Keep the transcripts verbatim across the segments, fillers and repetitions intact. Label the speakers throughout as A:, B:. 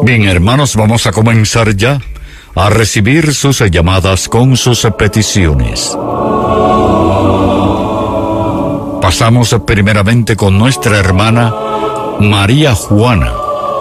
A: Bien, hermanos, vamos a comenzar ya a recibir sus llamadas con sus peticiones. Pasamos primeramente con nuestra hermana María Juana.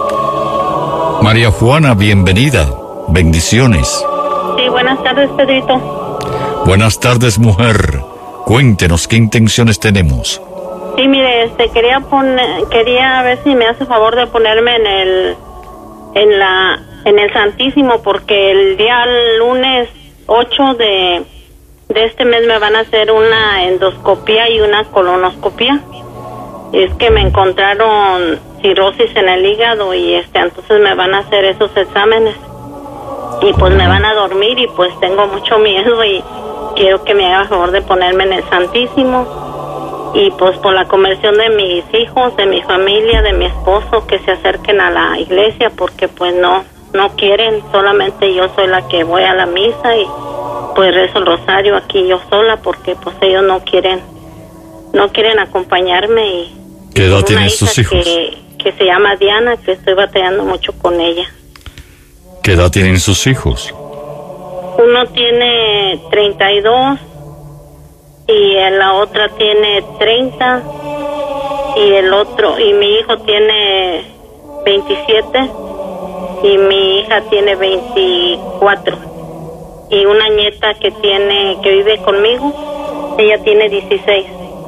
A: María Juana, bienvenida. Bendiciones.
B: Sí, buenas tardes, Pedrito.
A: Buenas tardes, mujer. Cuéntenos, ¿qué intenciones tenemos?
B: Sí, mire, este, quería poner, quería ver si me hace favor de ponerme en el, en la, en el Santísimo, porque el día lunes ocho de, de este mes me van a hacer una endoscopía y una colonoscopía. Es que me encontraron cirrosis en el hígado y este, entonces me van a hacer esos exámenes. Y pues me van a dormir y pues tengo mucho miedo y quiero que me haga favor de ponerme en el Santísimo. Y pues por la conversión de mis hijos, de mi familia, de mi esposo, que se acerquen a la iglesia, porque pues no, no quieren, solamente yo soy la que voy a la misa y pues rezo el rosario aquí yo sola, porque pues ellos no quieren, no quieren acompañarme. Y
A: ¿qué edad tienen sus hijos?
B: Que, que se llama Diana, que estoy batallando mucho con ella.
A: ¿Qué edad tienen sus hijos?
B: Uno tiene treinta y dos y la otra tiene treinta y el otro, y mi hijo tiene veintisiete y mi hija tiene veinticuatro y una nieta que tiene, que vive conmigo, ella tiene dieciséis.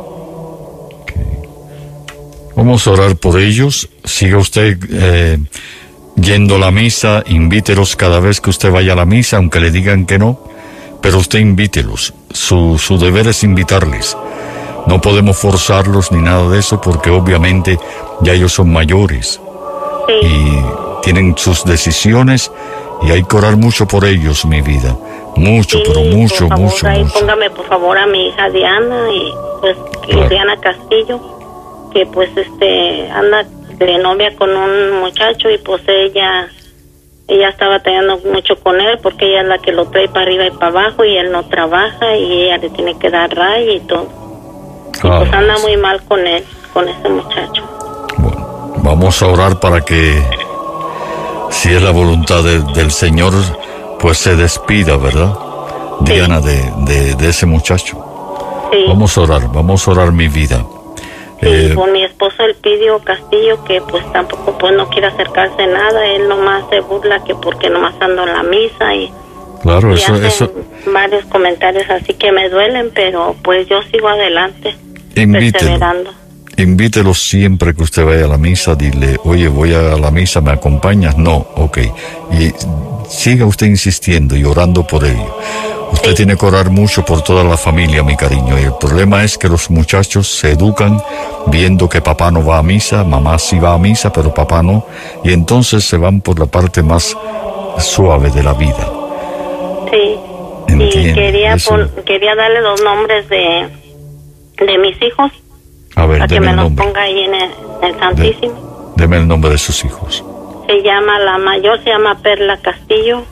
A: Okay. Vamos a orar por ellos. Siga usted eh, yendo a la misa, invítelos cada vez que usted vaya a la misa, aunque le digan que no, pero usted invítelos. Su, su deber es invitarles. No podemos forzarlos ni nada de eso, porque obviamente ya ellos son mayores.
B: Sí.
A: Y tienen sus decisiones y hay que orar mucho por ellos, mi vida. Mucho, sí, pero mucho,
B: por favor,
A: mucho,
B: ahí
A: mucho.
B: Póngame por favor a mi hija Diana y pues claro. Diana Castillo, que pues este anda de novia con un muchacho y pues ella ella está batallando mucho con él, porque ella es la que lo trae para arriba y para abajo y él no trabaja y ella le tiene que dar raya y todo. Y ah, pues anda muy mal con él, con ese muchacho.
A: Bueno, vamos a orar para que, si es la voluntad de, del Señor, pues se despida, ¿verdad? Sí. Diana, de, de, de ese muchacho.
B: Sí.
A: Vamos a orar, vamos a orar, mi vida.
B: Sí, eh, con mi esposo Elpidio Castillo, que pues tampoco pues no quiere acercarse a nada, él nomás se burla que porque nomás ando en la misa y,
A: claro,
B: y
A: eso,
B: hacen
A: eso...
B: varios comentarios así que me duelen, pero pues yo sigo adelante,
A: invítelo,
B: perseverando.
A: Invítelo siempre que usted vaya a la misa, dile, oye, voy a la misa, ¿me acompañas? No, ok, y siga usted insistiendo y orando por ello. Usted sí. Tiene que orar mucho por toda la familia, mi cariño. Y el problema es que los muchachos se educan viendo que papá no va a misa, mamá sí va a misa, pero papá no. Y entonces se van por la parte más suave de la vida.
B: Sí.
A: ¿Entiende?
B: Y quería, pon, quería darle los nombres de, de mis hijos.
A: A ver,
B: para que me
A: el
B: los
A: nombre.
B: ponga ahí en el, en el Santísimo.
A: De, deme el nombre de sus hijos.
B: Se llama, la mayor se llama Perla Castillo.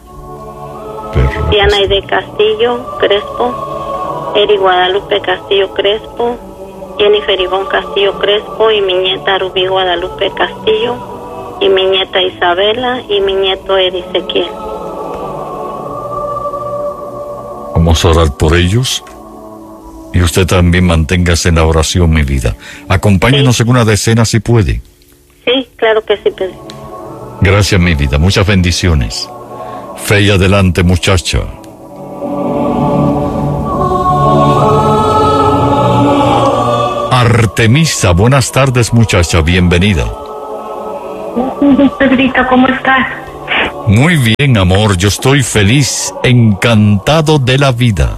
B: Diana Aide Castillo Crespo, Eri Guadalupe Castillo Crespo, Jennifer Ivonne Castillo Crespo y mi nieta Rubí Guadalupe Castillo y mi nieta Isabela y mi nieto Eri Ezequiel.
A: Vamos a orar por ellos y usted también manténgase en la oración, mi vida. Acompáñenos sí. en una decena si puede.
B: Sí, claro que sí, Pedro.
A: Gracias, mi vida. Muchas bendiciones. Fe y adelante, muchacha. Artemisa, buenas tardes, muchacha, bienvenida.
C: Pedrito, ¿cómo estás?
A: Muy bien, amor, yo estoy feliz, encantado de la vida.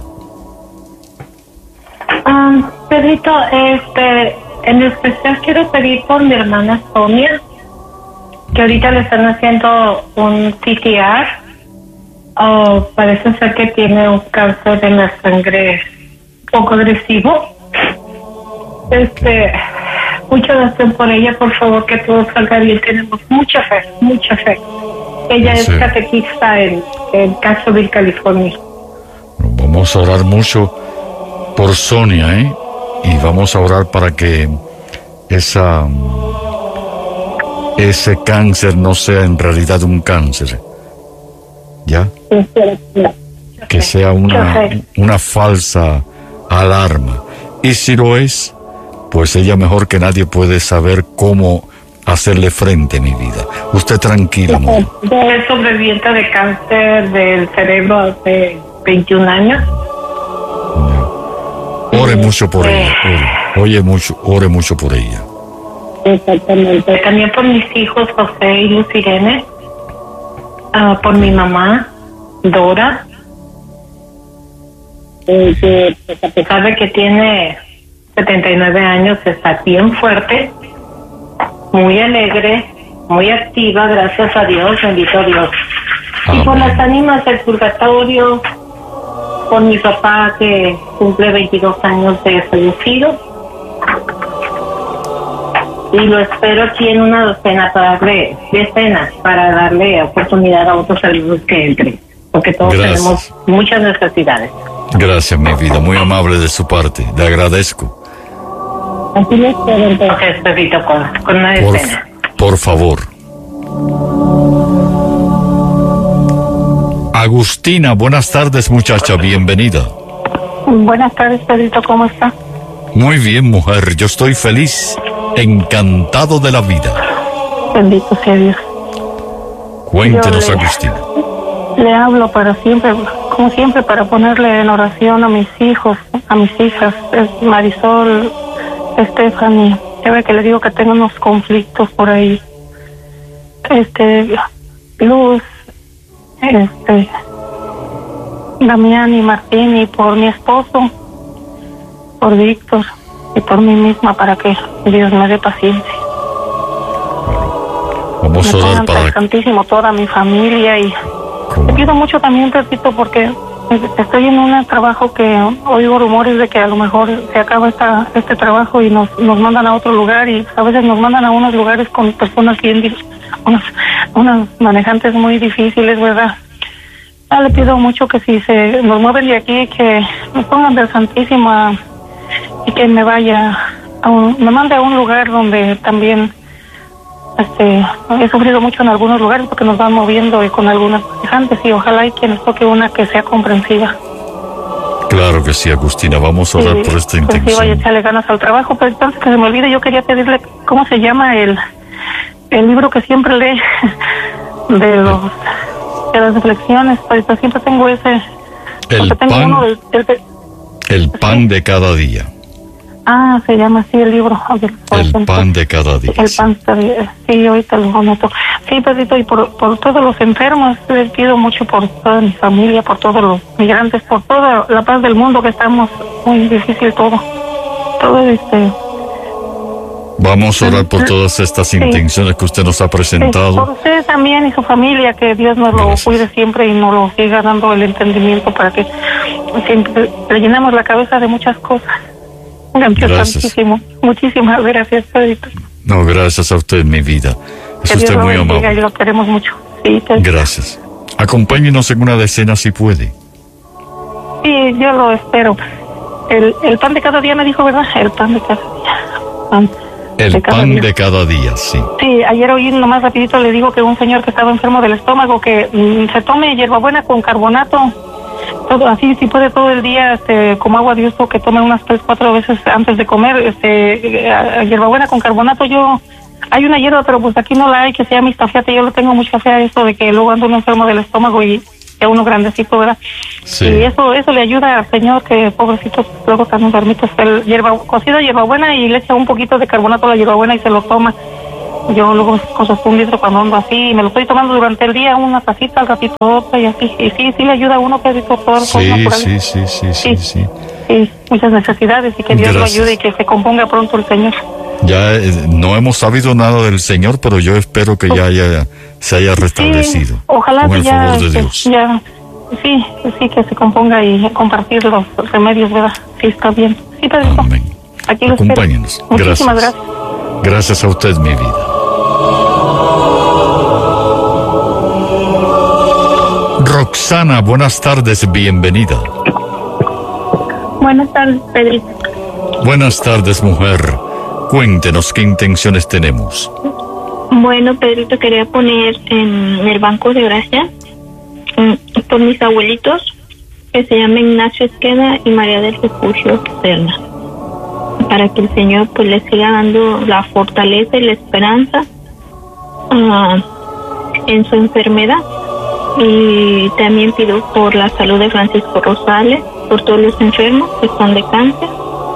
C: Um, Pedrito, este, en especial quiero pedir por mi hermana Sonia, que ahorita le están haciendo un C T R. Oh, parece ser que tiene un cáncer en la sangre poco agresivo. Este, mucha oración por ella, por favor, que todo salga bien. Tenemos mucha fe, mucha fe. Ella sí. es catequista en, en Castroville, California.
A: Vamos a orar mucho por Sonia, ¿eh? Y vamos a orar para que esa ese cáncer no sea en realidad un cáncer. ¿Ya? Que sea una, una falsa alarma. Y si lo es, pues ella mejor que nadie puede saber cómo hacerle frente, mi vida. Usted tranquila, amor.
C: Es sobreviviente de cáncer del cerebro hace veintiún años.
A: Ore mucho por ella, ore. Oye mucho, ore mucho por ella.
C: Exactamente. También por mis hijos José y Luz Irene, uh, por mi mamá Dora, eh, que pues, a pesar de que tiene setenta y nueve años, está bien fuerte, muy alegre, muy activa, gracias a Dios, bendito Dios. Amén. Y por las ánimas del purgatorio, por mi papá que cumple veintidós años de fallecido, y lo espero aquí en una docena para darle decenas para darle oportunidad a otros saludos que entren, porque todos Gracias. Tenemos muchas necesidades.
A: Gracias, mi vida, muy amable de su parte, le agradezco.
C: Así lo espero entonces, Pepito, con, con una decena.
A: Por, por favor. Agustina, buenas tardes, muchacha, bienvenida.
C: Buenas tardes, Pedrito, ¿cómo está?
A: Muy bien, mujer, yo estoy feliz, encantado de la vida.
C: Bendito sea Dios.
A: Cuéntenos,
C: le,
A: Agustina.
C: Le hablo para siempre, como siempre, para ponerle en oración a mis hijos, a mis hijas, Marisol, Stephanie. Ya ve que le digo que tengo unos conflictos por ahí. Este, Luz, este, Damián y Martín, y por mi esposo, por Víctor y por mí misma, para que Dios me dé paciencia.
A: Vamos a orar para
C: Santísimo, toda mi familia, y ¿Cómo? Te pido mucho también, repito, porque estoy en un trabajo que oigo rumores de que a lo mejor se acaba esta, este trabajo y nos, nos mandan a otro lugar, y a veces nos mandan a unos lugares con personas bien, unos, unos manejantes muy difíciles, ¿verdad? Ya le pido mucho que si se nos mueven de aquí, que me pongan del Santísimo a, y que me vaya a un, me mande a un lugar donde también este he sufrido mucho en algunos lugares, porque nos van moviendo y con algunas manejantes, y ojalá y que nos toque una que sea comprensiva.
A: Claro que sí, Agustina, vamos a orar sí, por esta intención.
C: Sí, vaya a echarle ganas al trabajo, pero entonces que se me olvide, yo quería pedirle cómo se llama el el libro que siempre lee de los de las reflexiones, pues siempre tengo ese.
A: El
C: tengo
A: pan,
C: uno del, del, del,
A: el pan ¿sí? de cada día.
C: Ah, se llama así el libro.
A: El pan de cada día.
C: El pan, sí, ahorita lo anoto. Sí, Pedrito, y por, por todos los enfermos, les pido mucho por toda mi familia, por todos los migrantes, por toda la paz del mundo, que estamos muy difícil todo. Todo este...
A: Vamos a orar por todas estas sí. intenciones que usted nos ha presentado. Sí,
C: por usted también y su familia, que Dios nos lo Gracias. cuide siempre y nos lo siga dando el entendimiento para que siempre le llenamos la cabeza de muchas cosas. Gracias. Muchísimo. Muchísimas gracias, Pedrito.
A: No, gracias a usted, mi vida. Es que usted muy amable.
C: Y lo queremos mucho. Sí,
A: gracias. Acompáñenos en una decena si puede.
C: Sí, yo lo espero. El, el pan de cada día me dijo, ¿verdad? El pan de cada día. Pan.
A: El de pan día. de cada día, sí.
C: Sí, ayer oí nomás rapidito, le digo que un señor que estaba enfermo del estómago, que mm, se tome hierbabuena con carbonato, todo así, si puede todo el día, este, como agua de uso, que tome unas tres, cuatro veces antes de comer, este, hierbabuena con carbonato. Yo, hay una hierba, pero pues aquí no la hay, que se llama Istafiate. Yo le tengo mucha fe a esto de que luego ando uno enfermo del estómago y ya uno grandecito, ¿verdad? Sí. Y eso, eso le ayuda al señor, que pobrecito, luego están enfermitos, el hierba, cocida hierbabuena, y le echa un poquito de carbonato a la hierbabuena y se lo toma. Yo luego con un litro cuando ando así, y me lo estoy tomando durante el día, una tacita, al ratito otra, y así. Y sí, sí le ayuda a uno, Pedrito, todo el
A: sí, natural. Sí, sí, sí, sí, sí, sí.
C: Sí, muchas necesidades, y que Dios Gracias. lo ayude y que se componga pronto el Señor.
A: Ya eh, no hemos sabido nada del Señor, pero yo espero que ya haya, se haya restablecido.
C: Sí, ojalá
A: con
C: que
A: el
C: ya,
A: favor de Dios.
C: Ya, sí, sí, que se componga y compartir los remedios, ¿verdad? Sí, está bien. Sí, Pedrito.
A: Amén.
C: Aquí lo
A: Acompáñenos.
C: espero. Muchísimas gracias.
A: gracias. Gracias a usted, mi vida. Roxana, buenas tardes, bienvenida.
D: Buenas tardes, Pedrito.
A: Buenas tardes, mujer. Cuéntenos qué intenciones tenemos.
D: Bueno, Pedrito, quería poner en el banco de oración por mis abuelitos, que se llaman Ignacio Esqueda y María del Refugio Serna, para que el Señor pues les siga dando la fortaleza y la esperanza uh, en su enfermedad. Y también pido por la salud de Francisco Rosales, por todos los enfermos que están de cáncer,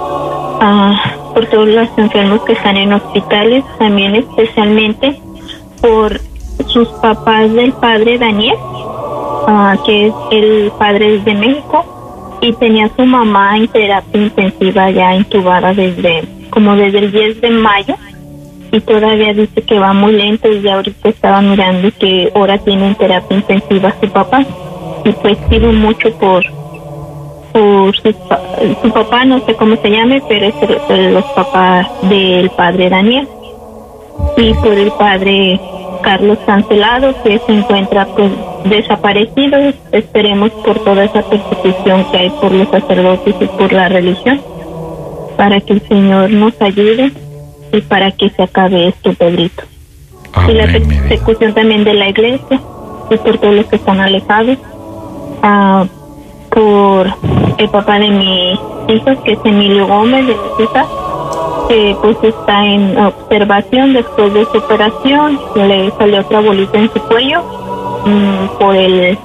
D: uh, por todos los enfermos que están en hospitales, también especialmente por sus papás del padre Daniel, uh, que es el padre de México, y tenía su mamá en terapia intensiva ya intubada desde como desde el diez de mayo, y todavía dice que va muy lento, y ya ahorita estaba mirando que ahora tiene en terapia intensiva su papá. Y pues pido mucho por por su, su papá, no sé cómo se llame, pero es el, el, los papás del padre Daniel, y por el padre Carlos Cancelado, que se encuentra pues desaparecido. Esperemos por toda esa persecución que hay por los sacerdotes y por la religión, para que el Señor nos ayude y para que se acabe esto, Pedrito. Amén, y la persecución también de la iglesia y por todos los que están alejados, uh, por el papá de mis hijos, que es Emilio Gómez, de mis hijas, que pues está en observación después de su operación. Le salió otra bolita en su cuello um, por el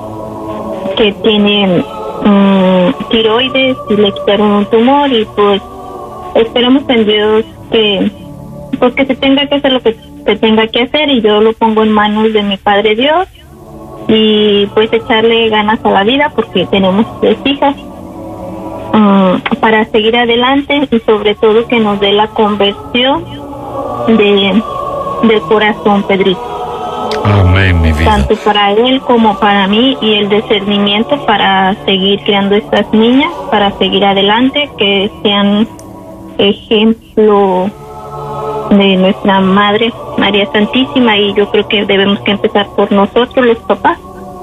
D: que tiene um, tiroides, y le quitaron un tumor, y pues esperamos en Dios que pues que se tenga que hacer lo que se tenga que hacer, y yo lo pongo en manos de mi Padre Dios, y pues echarle ganas a la vida, porque tenemos tres hijas, um, para seguir adelante, y sobre todo que nos dé la conversión de del corazón, Pedrito.
A: Amén, mi vida.
D: Tanto para él como para mí, y el discernimiento para seguir criando estas niñas, para seguir adelante, que sean ejemplo de nuestra Madre María Santísima. Y yo creo que debemos que empezar por nosotros, los papás,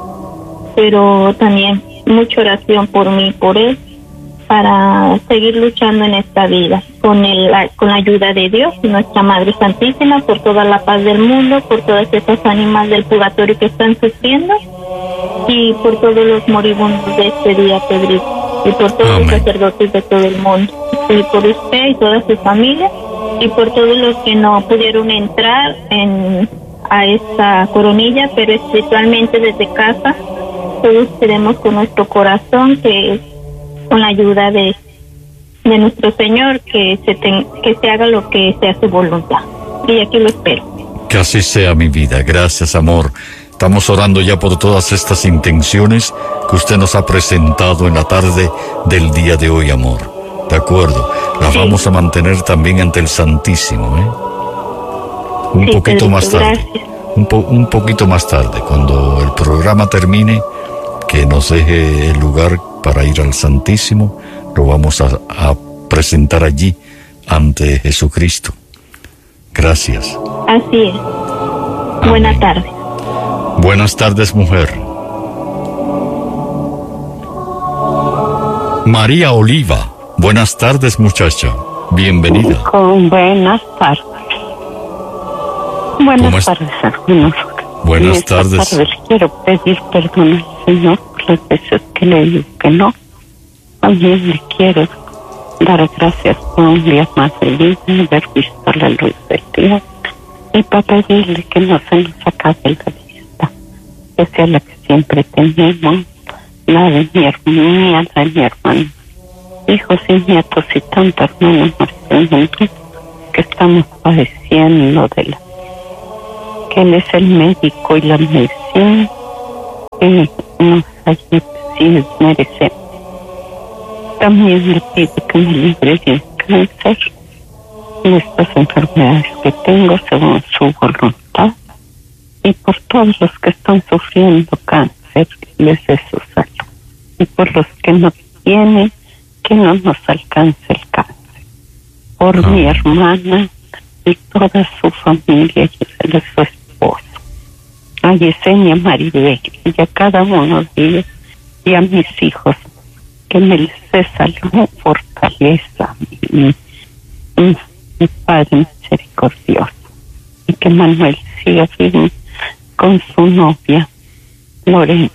D: pero también mucha oración por mí y por él, para seguir luchando en esta vida con el con la ayuda de Dios y nuestra Madre Santísima, por toda la paz del mundo, por todas esas ánimas del purgatorio que están sufriendo, y por todos los moribundos de este día, Pedrito, y por todos Amén. Los sacerdotes de todo el mundo, y por usted y toda su familia, y por todos los que no pudieron entrar en a esta coronilla, pero espiritualmente desde casa todos queremos con nuestro corazón que con la ayuda de de nuestro Señor que se ten, que se haga lo que sea su voluntad, y aquí lo espero.
A: Que así sea, mi vida. Gracias, amor. Estamos orando ya por todas estas intenciones que usted nos ha presentado en la tarde del día de hoy, amor. De acuerdo. Las sí. vamos a mantener también ante el Santísimo, ¿eh? Un sí, poquito más tarde. Un, po, un poquito más tarde, cuando el programa termine, que nos deje el lugar para ir al Santísimo, lo vamos a, a presentar allí ante Jesucristo. Gracias.
D: Así es. Amén. Buenas tardes.
A: Buenas tardes, mujer. María Oliva. Buenas tardes, muchacha. Bienvenida.
E: Con buenas tardes. Buenas tardes, hermanos.
A: Buenas tardes.
E: tardes. Quiero pedir perdón al Señor por las veces que le digo que no. También le quiero dar gracias por un día más de vida, haber visto la luz del día, y para pedirle que no se nos acabe la vista, que sea la que siempre tenemos, la de mi hermana, la de mi hermano, hijos y nietos y tantos hermanos más que estamos padeciendo de la que Él es el médico y la medicina que nos ayude si merece. También le pido que me libre del cáncer, de estas enfermedades que tengo según su voluntad, y por todos los que están sufriendo cáncer, les dé su salud, y por los que no tienen, que no nos alcance el cáncer, por oh. mi hermana y toda su familia y de su esposo, a Yesenia Maribel y a cada uno de ellos, y a mis hijos, que me les dé salud, fortaleza, mi, mi, mi Padre misericordioso, y que que Manuel siga firme con su novia, Lorena.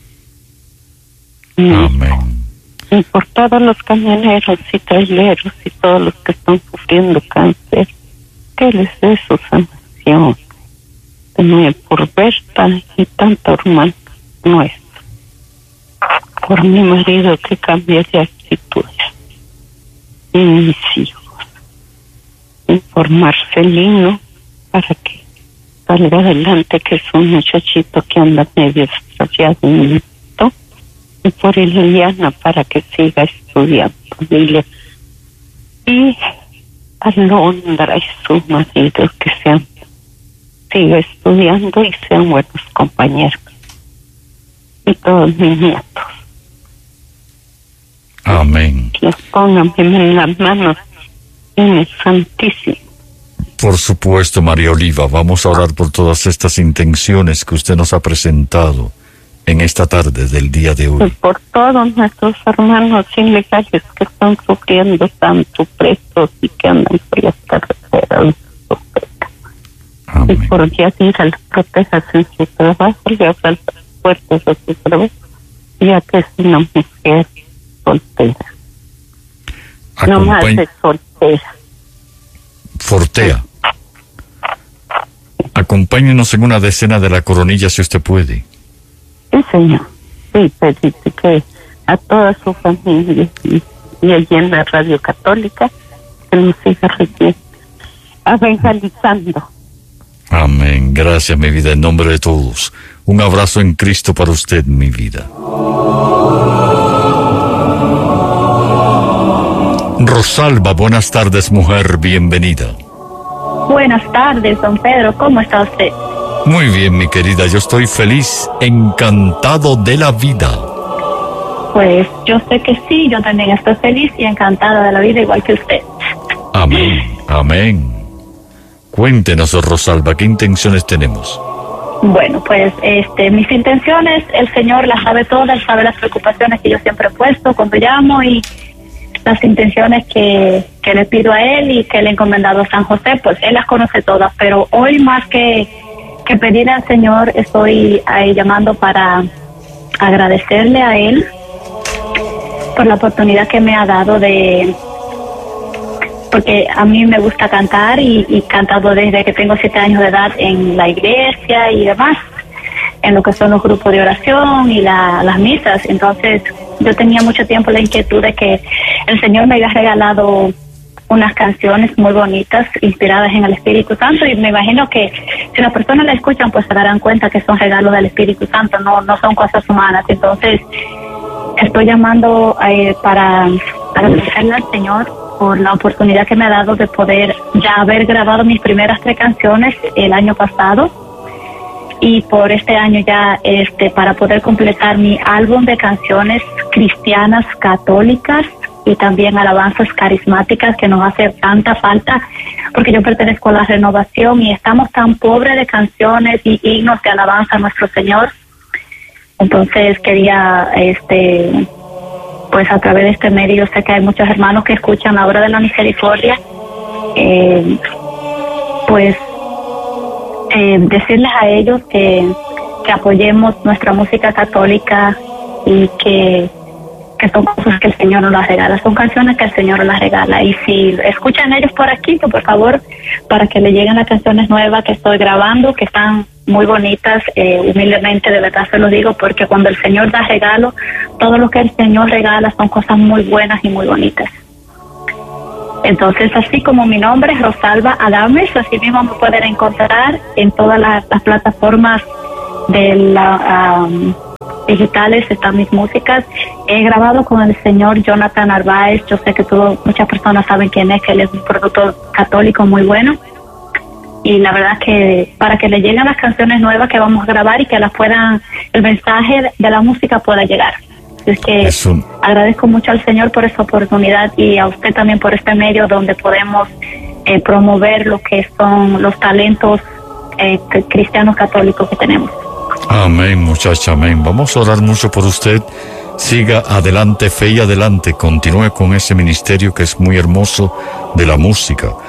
A: Amén.
E: Y por todos los camioneros y traileros y todos los que están sufriendo cáncer, que les dé su sanación. También por Berta y tanta hermana nuestra. Por mi marido que cambie de actitud. Y mis hijos. Y por Marcelino, para que salga adelante, que es un muchachito que anda medio extraviado en esto. Y por Liliana, para que siga estudiando. Dile. Y a Londra y su marido, que sean, siga estudiando y sean buenos compañeros. Y todos mis nietos.
A: Amén.
E: Los pongan en las manos en el Santísimo.
A: Por supuesto, María Oliva, vamos a orar por todas estas intenciones que usted nos ha presentado en esta tarde del día de hoy.
E: Y por todos nuestros hermanos ilegales que están sufriendo tanto, presos y que andan por las carreteras.
A: Amén.
E: Y por Yadira, las protejas en su trabajo, le abra las puertas a su trabajo, ya que es una mujer soltera. No más de soltera.
A: Fortea. Acompáñenos en una decena de la coronilla si usted puede.
E: Sí, señor. Sí, pedite que a toda su familia y, y allí en la radio católica que nos siga recibiendo, evangelizando.
A: Amén. Gracias, mi vida, en nombre de todos. Un abrazo en Cristo para usted, mi vida. Rosalba, buenas tardes, mujer, bienvenida.
F: Buenas tardes, don Pedro, ¿cómo está usted?
A: Muy bien, mi querida, yo estoy feliz, encantado de la vida.
F: Pues yo sé que sí, yo también estoy feliz y encantada de la vida igual que usted.
A: Amén, amén. Cuéntenos, Rosalba, ¿qué intenciones tenemos?
F: Bueno, pues este, mis intenciones, el Señor las sabe todas, Él sabe las preocupaciones que yo siempre he puesto cuando llamo y las intenciones que, que le pido a Él y que le he encomendado a San José, pues Él las conoce todas, pero hoy más que, que pedirle al Señor, estoy ahí llamando para agradecerle a Él por la oportunidad que me ha dado de... porque a mí me gusta cantar y, y cantado desde que tengo siete años de edad en la iglesia y demás, en lo que son los grupos de oración y la, las misas. Entonces yo tenía mucho tiempo la inquietud de que el Señor me había regalado unas canciones muy bonitas inspiradas en el Espíritu Santo, y me imagino que si las personas la escuchan pues se darán cuenta que son regalos del Espíritu Santo, no, no son cosas humanas. Entonces estoy llamando eh, para agradecerle al Señor por la oportunidad que me ha dado de poder ya haber grabado mis primeras tres canciones el año pasado, y por este año ya este para poder completar mi álbum de canciones cristianas católicas y también alabanzas carismáticas que nos hace tanta falta, porque yo pertenezco a la Renovación y estamos tan pobres de canciones y himnos de alabanza a nuestro Señor. Entonces quería este pues a través de este medio, yo sé que hay muchos hermanos que escuchan la obra de la misericordia, eh, pues eh, decirles a ellos que, que apoyemos nuestra música católica y que, que son cosas que el Señor nos las regala, son canciones que el Señor nos las regala, y si escuchan ellos por aquí, pues por favor, para que le lleguen las canciones nuevas que estoy grabando, que están muy bonitas, eh, humildemente, de verdad se lo digo, porque cuando el Señor da regalo, todo lo que el Señor regala son cosas muy buenas y muy bonitas. Entonces, así como mi nombre es Rosalba Adames, así mismo me pueden encontrar en todas las, las plataformas de la, um, digitales, están mis músicas. He grabado con el señor Jonathan Narváez, yo sé que todo, muchas personas saben quién es, que él es un productor católico muy bueno. Y la verdad que para que le lleguen las canciones nuevas que vamos a grabar y que las puedan, el mensaje de la música pueda llegar. Es que Eso. agradezco mucho al Señor por esta oportunidad y a usted también por este medio donde podemos eh, promover lo que son los talentos eh, cristianos católicos que tenemos.
A: Amén, muchacha, amén. Vamos a orar mucho por usted. Siga adelante, fe y adelante. Continúe con ese ministerio que es muy hermoso de la música.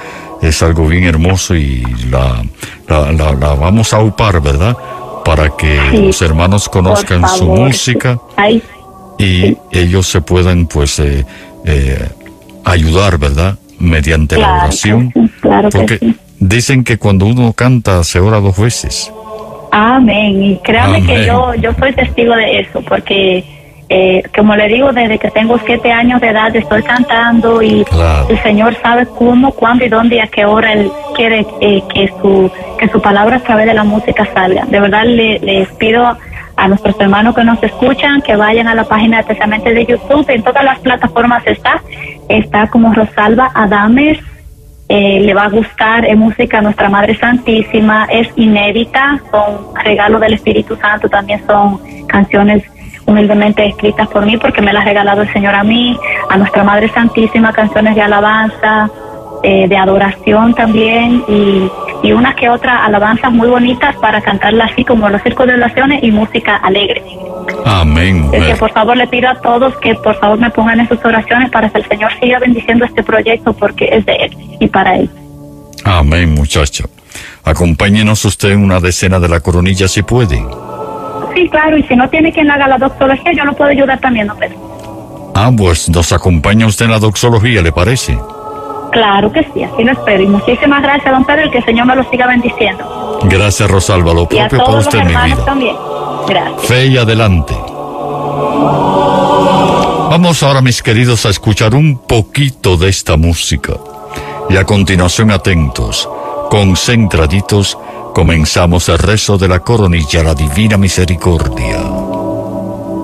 A: es algo bien hermoso y la, la, la, la vamos a upar, ¿verdad? Para que sí, los hermanos conozcan su música. Ay, y sí, ellos se puedan, pues, eh, eh, ayudar, ¿verdad? Mediante claro, la oración.
F: Sí, claro
A: porque
F: que sí.
A: Dicen que cuando uno canta se ora dos veces.
F: Amén. Y créame Amén. que yo, yo soy testigo de eso, porque eh, como le digo, desde que tengo siete años de edad estoy cantando y claro, el Señor sabe cómo, cuándo y dónde y a qué hora Él quiere eh, que su que su palabra a través de la música salga. De verdad le, les pido a nuestros hermanos que nos escuchan que vayan a la página especialmente de YouTube. En todas las plataformas está, está como Rosalba Adames. Eh, le va a gustar, es música Nuestra Madre Santísima, es inédita, son regalo del Espíritu Santo, también son canciones humildemente escritas por mí porque me las ha regalado el Señor a mí, a Nuestra Madre Santísima, canciones de alabanza, eh, de adoración también, y, y unas que otras alabanzas muy bonitas para cantarlas así como los circos de oraciones y música alegre.
A: Amén.
F: Es que por favor le pido a todos que por favor me pongan en sus oraciones para que el Señor siga bendiciendo este proyecto porque es de Él y para Él.
A: Amén, muchacho. Acompáñenos usted en una decena de la coronilla si puede.
F: Sí, claro, y si no tiene quien haga la doxología, yo lo puedo ayudar también, ¿no, Pedro?
A: Ah, pues nos acompaña usted en la doxología, ¿le parece?
F: Claro que sí, así lo espero. Y muchísimas gracias, don Pedro, y que el Señor me lo siga bendiciendo.
A: Gracias, Rosalba, lo propio para usted en mi vida.
F: También. Gracias.
A: Fe y adelante. Vamos ahora, mis queridos, a escuchar un poquito de esta música. Y a continuación, atentos, concentraditos, comenzamos el rezo de la coronilla, la Divina Misericordia.